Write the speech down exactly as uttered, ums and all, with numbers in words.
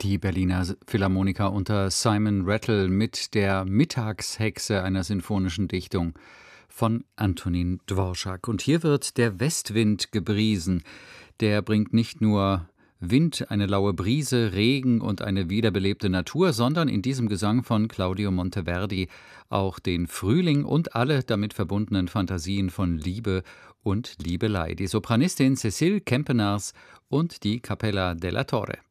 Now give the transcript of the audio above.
Die Berliner Philharmoniker unter Simon Rattle mit der Mittagshexe einer sinfonischen Dichtung von Antonin Dworschak. Und hier wird der Westwind gepriesen. Der bringt nicht nur Wind, eine laue Brise, Regen und eine wiederbelebte Natur, sondern in diesem Gesang von Claudio Monteverdi auch den Frühling und alle damit verbundenen Fantasien von Liebe und Liebelei. Die Sopranistin Cécile Kempenars und die Capella della Torre.